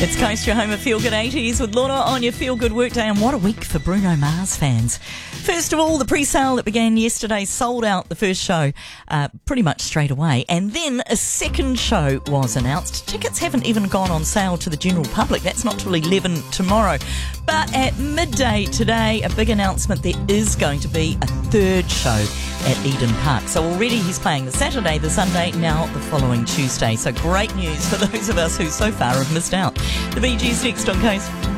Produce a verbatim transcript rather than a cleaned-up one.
It's Coast, your home of Feel Good eighties with Lorna on your Feel Good Workday, and what a week for Bruno Mars fans. First of all, the pre-sale that began yesterday sold out the first show uh, pretty much straight away, and then a second show was announced. Tickets haven't even gone on sale to the general public. That's not till eleven tomorrow. But at midday today, a big announcement: there is going to be a third show at Eden Park. So already he's playing the Saturday, the Sunday, now the following Tuesday. So great news for those of us who so far have missed out. The Bee Gees next on Coast.